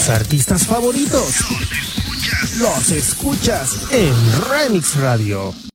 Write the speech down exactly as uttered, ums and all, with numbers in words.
Tus artistas favoritos los escuchas en Remix Radio.